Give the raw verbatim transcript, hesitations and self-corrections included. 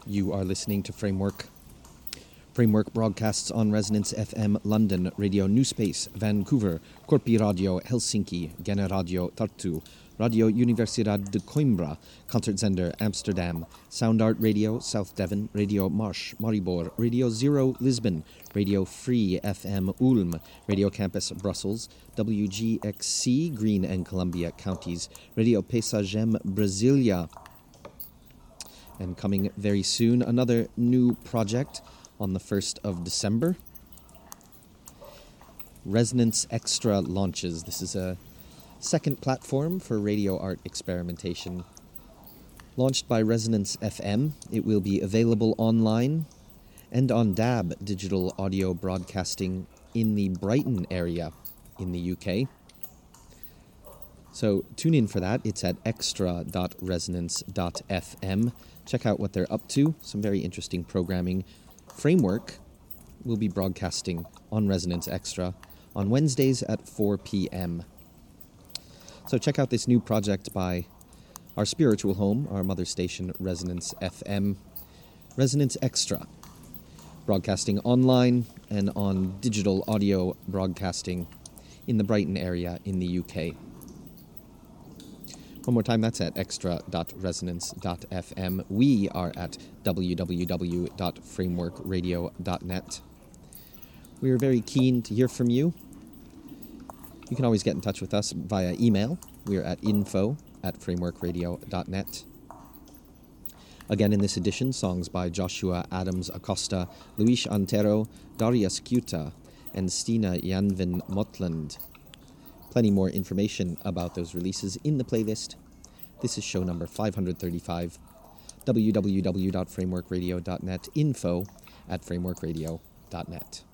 You are listening to Framework. Framework broadcasts on Resonance F M London, Radio New Space, Vancouver, Corpi Radio Helsinki, Gene Radio Tartu, Radio Universidad de Coimbra, Concertzender Amsterdam, Sound Art Radio South Devon, Radio Marsh Maribor, Radio Zero Lisbon, Radio Free F M Ulm, Radio Campus Brussels, W G X C Green and Columbia Counties, Radio Paisagem Brasilia. And coming very soon, another new project on the first of December. Resonance Extra launches. This is a second platform for radio art experimentation. Launched by Resonance F M, it will be available online and on D A B, digital audio broadcasting, in the Brighton area in the U K. So tune in for that. It's at extra dot resonance dot f m. Check out what they're up to. Some very interesting programming. Framework will be broadcasting on Resonance Extra on Wednesdays at four p.m. So check out this new project by our spiritual home, our mother station, Resonance F M. Resonance Extra, broadcasting online and on digital audio broadcasting in the Brighton area in the U K. One more time, that's at extra dot resonance dot f m. We are at w w w dot framework radio dot net. We are very keen to hear from you. You can always get in touch with us via email. We are at info at framework radio dot net. Again, in this edition, songs by Joshua Adams Acosta, Luis Antero, Darius Cuta, and Stina Janvin Motland. Plenty more information about those releases in the playlist. This is show number five hundred thirty-five. w w w dot framework radio dot net. Info at framework radio dot net.